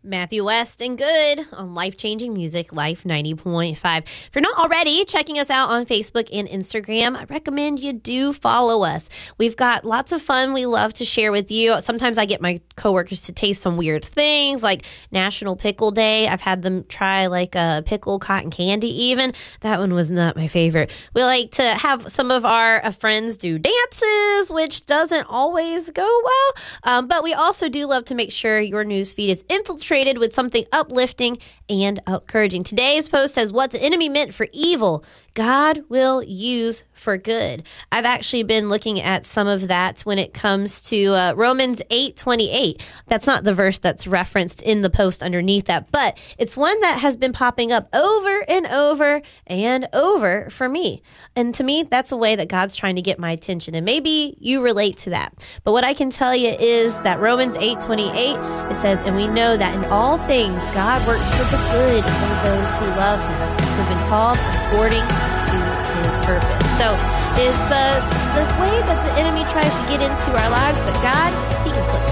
Matthew West and Good on Life-Changing Music, Life 90.5. If you're not already checking us out on Facebook and Instagram, I recommend you do follow us. We've got lots of fun we love to share with you. Sometimes I get my coworkers to taste some weird things, like National Pickle Day. I've had them try like a pickle cotton candy even. That one was not my favorite. We like to have some of our friends do dances, which doesn't always go well. But we also do love to make sure your newsfeed is infiltrated with something uplifting and encouraging. Today's post says, what the enemy meant for evil, God will use for good. I've actually been looking at some of that when it comes to Romans 8:28. That's not the verse that's referenced in the post underneath that, but it's one that has been popping up over and over and over for me. And to me, that's a way that God's trying to get my attention. And maybe you relate to that. But what I can tell you is that Romans 8:28, it says, and we know that in all things, God works for the good of those who love him, who've been called according to his purpose. So it's the way that the enemy tries to get into our lives, but God, he can flip